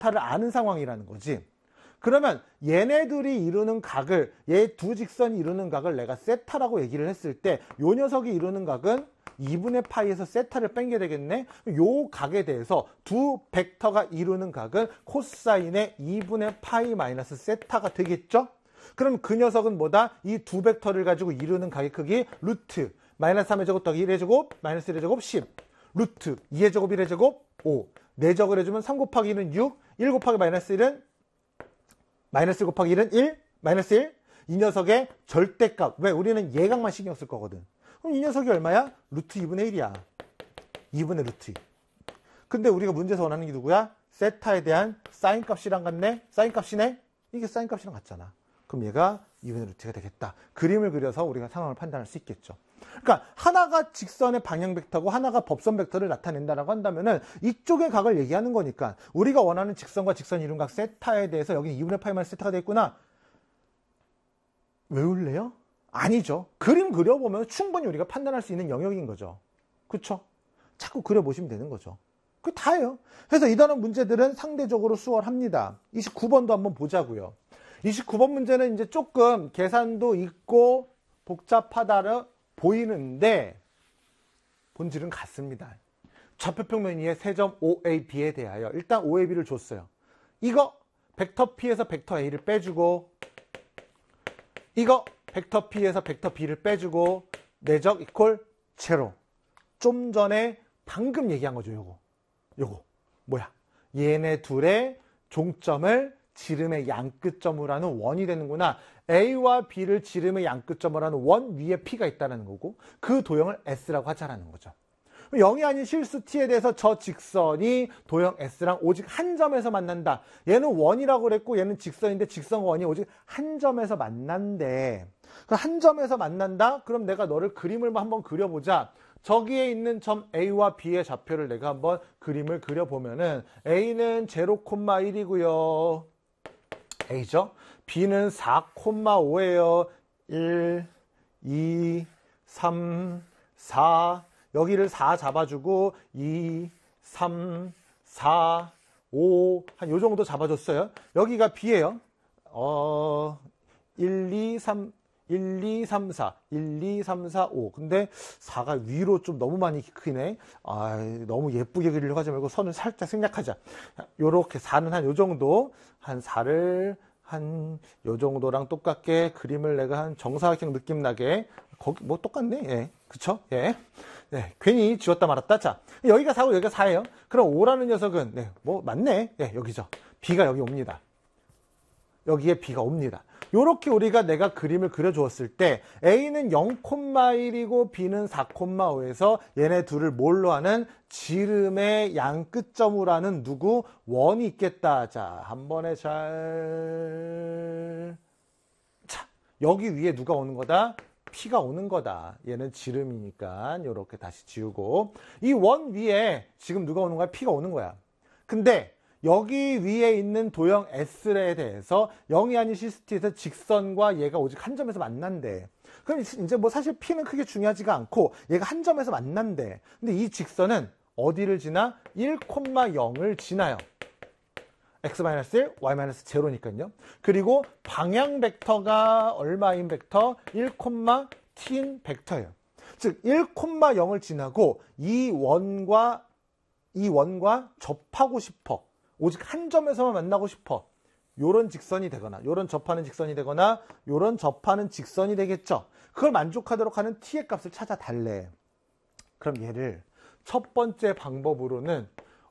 세타를 아는 상황이라는 거지. 그러면 얘네들이 이루는 각을, 얘 두 직선이 이루는 각을 내가 세타라고 얘기를 했을 때 요 녀석이 이루는 각은 2분의 파이에서 세타를 뺀게 되겠네. 요 각에 대해서 두 벡터가 이루는 각은 코사인의 2분의 파이 마이너스 세타가 되겠죠? 그럼 그 녀석은 뭐다? 이 두 벡터를 가지고 이루는 각의 크기 루트 마이너스 3의 제곱 더하기 1의 제곱 마이너스 1의 제곱 10 루트 2의 제곱 1의 제곱 5 4적을 해주면 3 곱하기 1은 6 1 곱하기 마이너스 1은 마이너스 1 곱하기 1은 1 마이너스 1 이 녀석의 절대값. 왜? 우리는 예각만 신경 쓸 거거든. 그럼 이 녀석이 얼마야? 루트 2분의 1이야. 2분의 루트 2. 근데 우리가 문제에서 원하는 게 누구야? 세타에 대한 사인 값이랑 같네? 사인 값이네? 이게 사인 값이랑 같잖아. 그럼 얘가 2분의 루트가 되겠다. 그림을 그려서 우리가 상황을 판단할 수 있겠죠. 그러니까 하나가 직선의 방향 벡터고 하나가 법선 벡터를 나타낸다라고 한다면은 이쪽의 각을 얘기하는 거니까 우리가 원하는 직선과 직선 이룬 각 세타에 대해서 여기 2분의 파이 마이너스 세타가 되어 있구나. 외울래요? 아니죠. 그림 그려보면 충분히 우리가 판단할 수 있는 영역인 거죠. 그쵸? 자꾸 그려보시면 되는 거죠. 그게 다예요. 그래서 이런 문제들은 상대적으로 수월합니다. 29번도 한번 보자고요. 29번 문제는 이제 조금 계산도 있고 복잡하다로 보이는데 본질은 같습니다. 좌표평면 위의 세점 OAB에 대하여 일단 OAB를 줬어요. 이거 벡터 P에서 벡터 A를 빼주고 이거 벡터 P에서 벡터 B를 빼주고 내적 이퀄 제로. 좀 전에 방금 얘기한 거죠. 요거 뭐야? 얘네 둘의 종점을 지름의 양끝점으로 하는 원이 되는구나. A와 B를 지름의 양끝점으로 하는 원 위에 P가 있다는 거고 그 도형을 S라고 하자라는 거죠. 0이 아닌 실수 T에 대해서 저 직선이 도형 S랑 오직 한 점에서 만난다. 얘는 원이라고 그랬고 얘는 직선인데 직선과 원이 오직 한 점에서 만난대. 한 점에서 만난다? 그럼 내가 너를 그림을 한번 그려보자. 저기에 있는 점 A와 B의 좌표를 내가 한번 그림을 그려보면은 A는 0,1이고요. A죠. B는 4,5예요. 1, 2, 3, 4. 여기를 4 잡아주고 2, 3, 4, 5 한 요 정도 잡아줬어요. 여기가 B예요. 1, 2, 3, 1, 2, 3, 4, 1, 2, 3, 4, 5. 근데 4가 위로 좀 너무 많이 크네. 너무 예쁘게 그리려고 하지 말고 선을 살짝 생략하자. 요렇게 4는 한 요 정도. 한 4를 한 요 정도랑 똑같게 그림을 내가 한 정사각형 느낌 나게. 거기 뭐 똑같네. 예. 그쵸? 예. 네. 괜히 지웠다 말았다. 자. 여기가 4고 여기가 4예요. 그럼 5라는 녀석은 네. 뭐 맞네. 예, 여기죠. B가 여기 옵니다. 여기에 B가 옵니다. 요렇게 우리가 내가 그림을 그려주었을 때 A는 0,1이고 B는 4,5에서 얘네 둘을 뭘로 하는 지름의 양끝점으로 하는 누구? 원이 있겠다. 자, 한 번에 자, 여기 위에 누가 오는 거다? P가 오는 거다. 얘는 지름이니까 요렇게 다시 지우고 이 원 위에 지금 누가 오는 거야? P가 오는 거야. 근데 여기 위에 있는 도형 S에 대해서 0이 아닌 시스티에서 직선과 얘가 오직 한 점에서 만난대. 그럼 이제 뭐 사실 P는 크게 중요하지가 않고 얘가 한 점에서 만난대. 근데 이 직선은 어디를 지나? 1,0을 지나요. x-1, y-0니까요. 그리고 방향 벡터가 얼마인 벡터? 1,t인 벡터예요. 즉 1,0을 지나고 이 원과 접하고 싶어. 오직 한 점에서만 만나고 싶어. 요런 직선이 되거나 요런 접하는 직선이 되거나 요런 접하는 직선이 되겠죠. 그걸 만족하도록 하는 t의 값을 찾아 달래. 그럼 얘를 첫 번째 방법으로는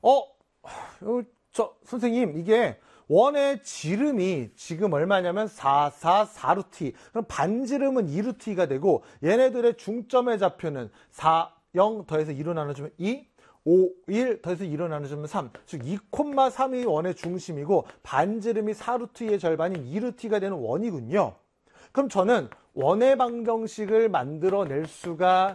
선생님 이게 원의 지름이 지금 얼마냐면 4루트. 그럼 반지름은 2루트가 되고 얘네들의 중점의 좌표는 4, 0 더해서 2로 나눠주면 2, 5, 1 더해서 2로 나눠주면 3. 즉 2,3이 원의 중심이고 반지름이 4루트의 절반인 2루트가 되는 원이군요. 그럼 저는 원의 방정식을 만들어낼 수가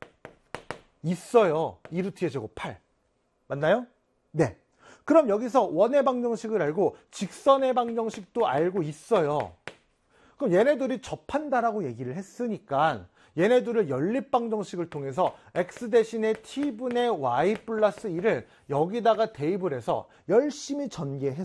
있어요. 2루트의 제곱 8. 맞나요? 네. 그럼 여기서 원의 방정식을 알고 직선의 방정식도 알고 있어요. 그럼 얘네들이 접한다라고 얘기를 했으니까 얘네들을 연립방정식을 통해서 x 대신에 t분의 y 플러스 1을 여기다가 대입을 해서 열심히 전개했어요.